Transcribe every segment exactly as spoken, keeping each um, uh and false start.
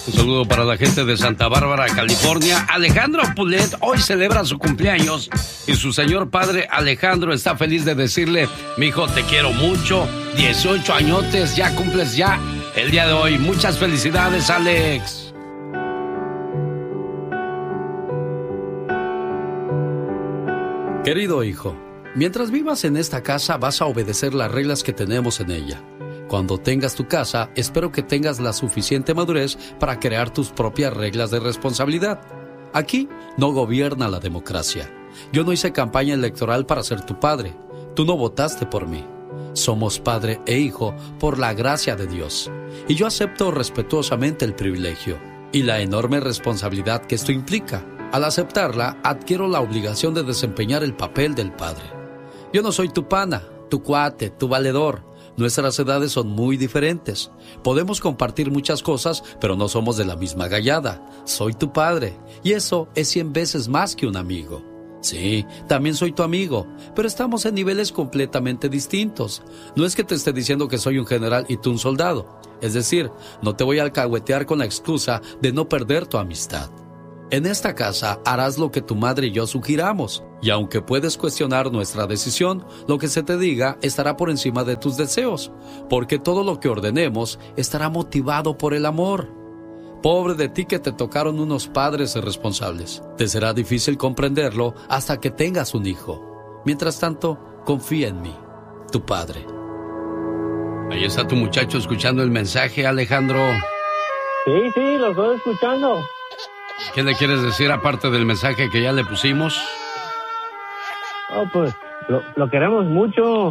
Un saludo para la gente de Santa Bárbara, California. Alejandro Pulet hoy celebra su cumpleaños y su señor padre Alejandro está feliz de decirle: mijo, te quiero mucho, dieciocho añotes, ya cumples ya el día de hoy. Muchas felicidades, Alex. Querido hijo, mientras vivas en esta casa vas a obedecer las reglas que tenemos en ella. Cuando tengas tu casa, espero que tengas la suficiente madurez para crear tus propias reglas de responsabilidad. Aquí no gobierna la democracia. Yo no hice campaña electoral para ser tu padre. Tú no votaste por mí. Somos padre e hijo por la gracia de Dios. Y yo acepto respetuosamente el privilegio y la enorme responsabilidad que esto implica. Al aceptarla, adquiero la obligación de desempeñar el papel del padre. Yo no soy tu pana, tu cuate, tu valedor. Nuestras edades son muy diferentes. Podemos compartir muchas cosas, pero no somos de la misma gallada. Soy tu padre, y eso es cien veces más que un amigo. Sí, también soy tu amigo, pero estamos en niveles completamente distintos. No es que te esté diciendo que soy un general y tú un soldado. Es decir, no te voy a alcahuetear con la excusa de no perder tu amistad. En esta casa harás lo que tu madre y yo sugiramos, y aunque puedes cuestionar nuestra decisión, lo que se te diga estará por encima de tus deseos, porque todo lo que ordenemos estará motivado por el amor. Pobre de ti que te tocaron unos padres irresponsables. Te será difícil comprenderlo hasta que tengas un hijo. Mientras tanto, confía en mí, tu padre. Ahí está tu muchacho escuchando el mensaje, Alejandro. Sí, sí, lo estoy escuchando. ¿Qué le quieres decir aparte del mensaje que ya le pusimos? Oh, pues, lo, lo queremos mucho.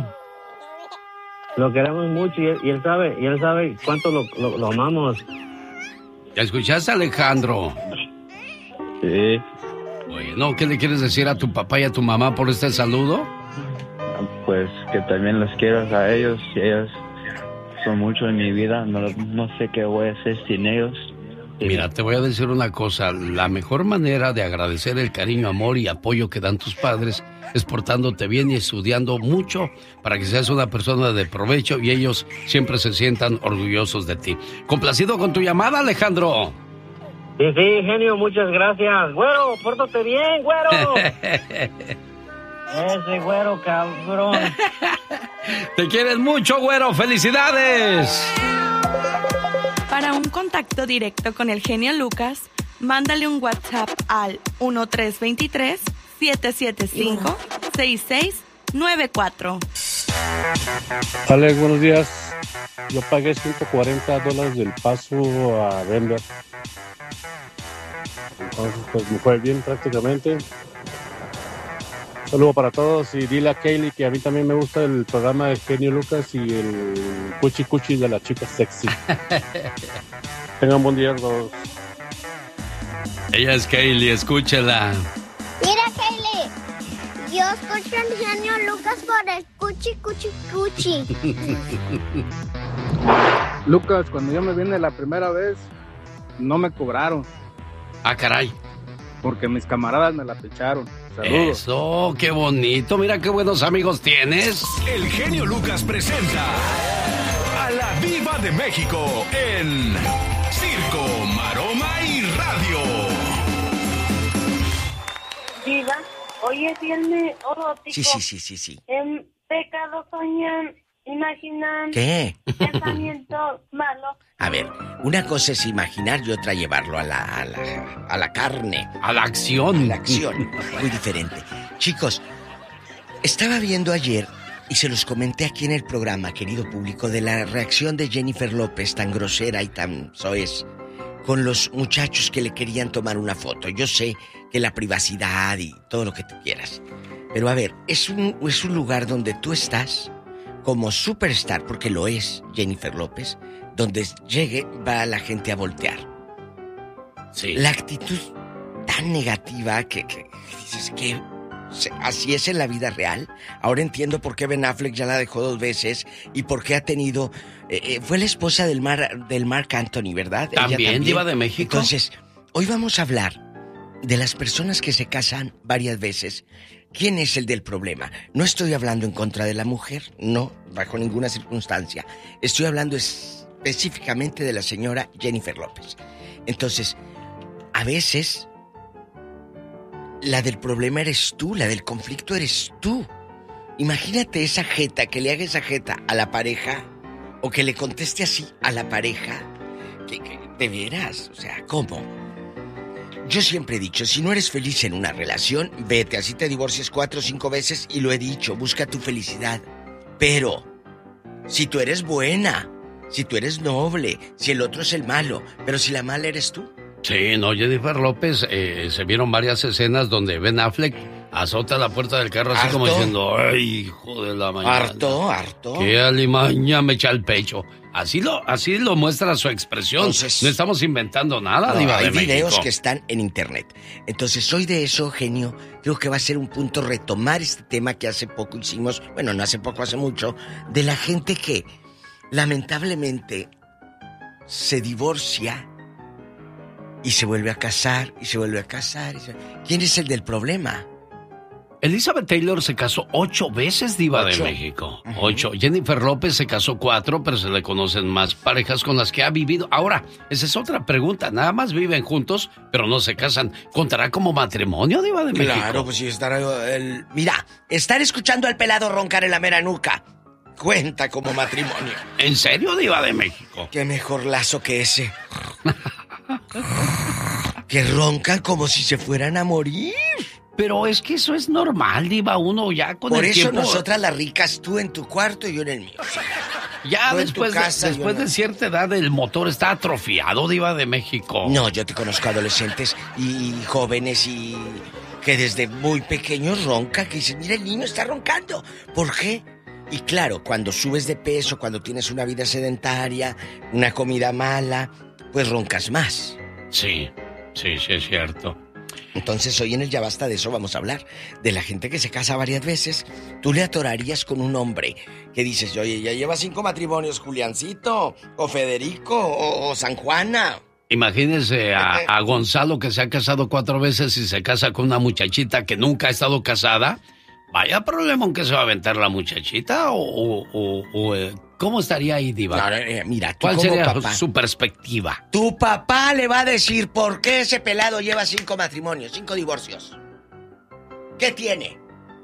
Lo queremos mucho y él, y él sabe, y él sabe cuánto lo, lo, lo amamos. ¿Ya escuchaste, Alejandro? Sí. Oye, ¿no? ¿Qué le quieres decir a tu papá y a tu mamá por este saludo? Pues que también los quiero a ellos, y ellos son mucho en mi vida. No, no sé qué voy a hacer sin ellos. Mira, te voy a decir una cosa. La mejor manera de agradecer el cariño, amor y apoyo que dan tus padres es portándote bien y estudiando mucho para que seas una persona de provecho y ellos siempre se sientan orgullosos de ti. Complacido con tu llamada, Alejandro. Sí, sí, genio, muchas gracias. Güero, pórtate bien, güero. Ese güero, cabrón. Te quieres mucho, güero. ¡Felicidades! Para un contacto directo con el genio Lucas, mándale un WhatsApp al uno tres dos tres, siete siete cinco, seis seis nueve cuatro. Alex, buenos días. Yo pagué ciento cuarenta dólares del paso a Denver. Entonces, pues me fue bien prácticamente. Saludo para todos y dile a Kaylee que a mí también me gusta el programa de Genio Lucas y el cuchi cuchi de la chica sexy. Tengan buen día todos. Ella es Kaylee, escúchela. Mira, Kaylee, yo escucho al Genio Lucas por el cuchi cuchi cuchi. Lucas, cuando yo me vine la primera vez, no me cobraron. Ah, caray. Porque mis camaradas me la picharon. Saludos. Eso, qué bonito. Mira qué buenos amigos tienes. El Genio Lucas presenta a la Diva de México en Circo, Maroma y Radio. Diva, hoy es viernes erótico. Sí, sí, sí, sí, sí. En pecado soñan, imaginan. ¿Qué? Pensamientos malos. A ver, una cosa es imaginar y otra llevarlo a la, a la, a la carne. A la acción. A la acción. Muy diferente. Chicos, estaba viendo ayer, y se los comenté aquí en el programa, querido público, de la reacción de Jennifer López, tan grosera y tan soez, con los muchachos que le querían tomar una foto. Yo sé que la privacidad y todo lo que tú quieras. Pero a ver, es un, es un lugar donde tú estás como superstar, porque lo es Jennifer López, donde llegue va la gente a voltear. Sí. La actitud tan negativa que, que dices que así es en la vida real. Ahora entiendo por qué Ben Affleck ya la dejó dos veces y por qué ha tenido... Eh, eh, fue la esposa del, Mar, del Marc Anthony, ¿verdad? ¿También, Ella también, Diva de México? Entonces, hoy vamos a hablar de las personas que se casan varias veces. ¿Quién es el del problema? No estoy hablando en contra de la mujer, no, bajo ninguna circunstancia. Estoy hablando es específicamente de la señora Jennifer López. Entonces, a veces, la del problema eres tú, la del conflicto eres tú. Imagínate esa jeta, que le haga esa jeta a la pareja, o que le conteste así a la pareja. Que, que, de veras, o sea, ¿cómo? Yo siempre he dicho, si no eres feliz en una relación, vete, así te divorcies cuatro o cinco veces, y lo he dicho, busca tu felicidad. Pero, si tú eres buena, si tú eres noble, si el otro es el malo, pero si la mala eres tú. Sí, no, Jennifer López, eh, se vieron varias escenas donde Ben Affleck azota la puerta del carro así ¿Harto? Como diciendo, ay, hijo de la mañana. Harto, harto. Que alimaña me echa el pecho. Así lo, así lo muestra su expresión. Entonces, no estamos inventando nada, no, Diva de México. Hay videos que están en internet. Entonces, soy de eso, genio. Creo que va a ser un punto retomar este tema que hace poco hicimos, bueno, no hace poco, hace mucho, de la gente que lamentablemente se divorcia y se vuelve a casar, y se vuelve a casar. Y se... ¿Quién es el del problema? Elizabeth Taylor se casó ocho veces, Diva ocho. de México. Uh-huh. Ocho. Jennifer López se casó cuatro, pero se le conocen más parejas con las que ha vivido. Ahora, esa es otra pregunta. Nada más viven juntos, pero no se casan. ¿Contará como matrimonio, Diva de México? Claro, pues sí, estará el... Mira, estar escuchando al pelado roncar en la mera nuca cuenta como matrimonio. ¿En serio, Diva de México? Qué mejor lazo que ese. Que roncan como si se fueran a morir. Pero es que eso es normal, Diva, uno ya con Por el tiempo... Por eso nosotras las ricas, tú en tu cuarto y yo en el mío. Ya tú después, casa, de, después no. de cierta edad el motor está atrofiado, Diva de México. No, yo te conozco adolescentes y jóvenes y que desde muy pequeños ronca, que dicen, mira, el niño está roncando. ¿Por qué? Y claro, cuando subes de peso, cuando tienes una vida sedentaria, una comida mala, pues roncas más. Sí, sí, sí es cierto. Entonces hoy en el Ya Basta de eso vamos a hablar. De la gente que se casa varias veces. Tú le atorarías con un hombre que dices, oye, ya lleva cinco matrimonios, Juliancito, o Federico, o, o San Juana. Imagínense a, a Gonzalo, que se ha casado cuatro veces y se casa con una muchachita que nunca ha estado casada. Vaya problema, ¿en qué se va a aventar la muchachita? ¿O, o, o, o eh, cómo estaría ahí, Diva? No, eh, mira, tú ¿cuál como sería papá, su perspectiva? Tu papá le va a decir por qué ese pelado lleva cinco matrimonios, cinco divorcios. ¿Qué tiene?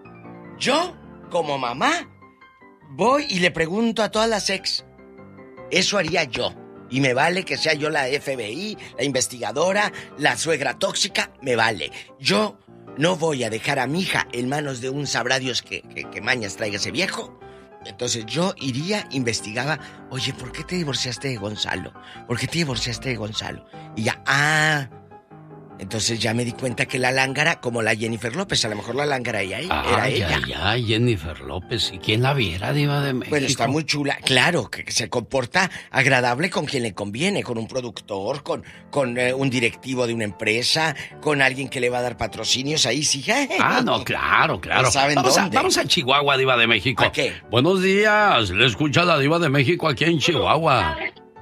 Yo, como mamá, voy y le pregunto a todas las ex. Eso haría yo. Y me vale que sea yo la F B I, la investigadora, la suegra tóxica, me vale. Yo no voy a dejar a mi hija en manos de un sabrá Dios que, que, que mañas traiga ese viejo. Entonces yo iría, investigaba, oye, ¿por qué te divorciaste de Gonzalo? ¿Por qué te divorciaste de Gonzalo? Y ya, ah... Entonces ya me di cuenta que la lángara, como la Jennifer López, a lo mejor la lángara ella, ah, era ya, ella. Ya, Jennifer López. ¿Y quién la viera, Diva de México? Bueno, está muy chula. Claro, que se comporta agradable con quien le conviene, con un productor, con, con eh, un directivo de una empresa, con alguien que le va a dar patrocinios, ahí sí. Ah, no, claro, claro. ¿Saben vamos, dónde? A, vamos a Chihuahua, Diva de México. ¿A qué? Buenos días, le escucha la Diva de México aquí en Chihuahua.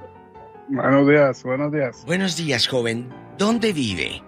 Buenos días, buenos días. Buenos días, joven. ¿Dónde vive?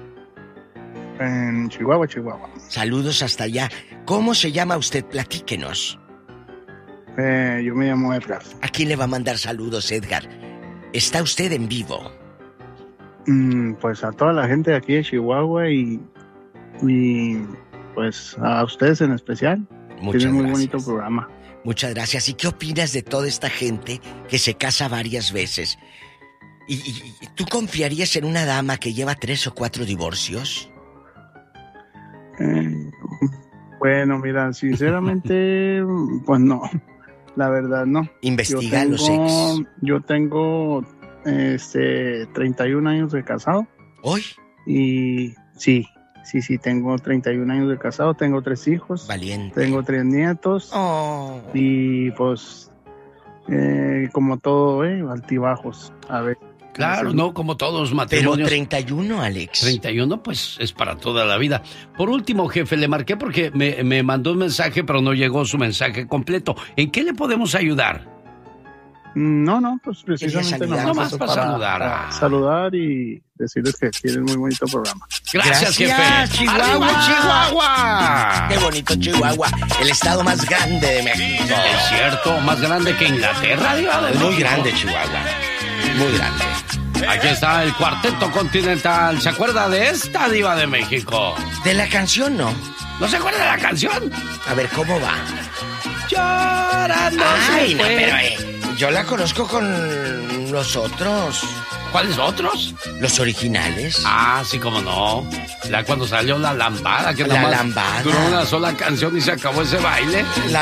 En Chihuahua, Chihuahua. Saludos hasta allá. ¿Cómo se llama usted? Platíquenos. Eh, yo me llamo Edgar. ¿A quién le va a mandar saludos, Edgar? ¿Está usted en vivo? Mm, pues a toda la gente de aquí de Chihuahua y, y pues a ustedes en especial. Muchas Tienen muy gracias. bonito programa. Muchas gracias. ¿Y qué opinas de toda esta gente que se casa varias veces? ¿Y, y, y tú confiarías en una dama que lleva tres o cuatro divorcios? Eh, bueno, mira, sinceramente, pues no. La verdad, no. Investiga yo tengo, los ex. Yo tengo este, treinta y un años de casado. ¿Hoy? Y sí, sí, sí, tengo treinta y un años de casado, tengo tres hijos. Valiente. Tengo tres nietos. Oh. Y pues, eh, como todo, eh, altibajos. A ver. Claro, no, como todos matrimonios. Pero treinta y uno, Alex. treinta y uno, pues, es para toda la vida. Por último, jefe, le marqué porque me, me mandó un mensaje, pero no llegó su mensaje completo. ¿En qué le podemos ayudar? No, no, pues precisamente saludar, nomás, nomás para saludar. para saludar y decirles que tienen muy bonito programa. Gracias, jefe. Chihuahua. ¡Arriba, Chihuahua! Qué bonito Chihuahua, el estado más grande de México. Es cierto, más grande que Inglaterra, Diva de Muy México. grande Chihuahua, muy grande. Aquí está el Cuarteto Continental. ¿Se acuerda de esta, Diva de México? De la canción, ¿no? ¿No se acuerda de la canción? A ver, ¿cómo va? Llorando. Ay, se no, fue. pero eh, yo la conozco con los otros. ¿Cuáles otros? Los originales. Ah, sí, cómo no. La cuando salió la lambada, que La nada más lambada. duró una sola canción y se acabó ese baile. La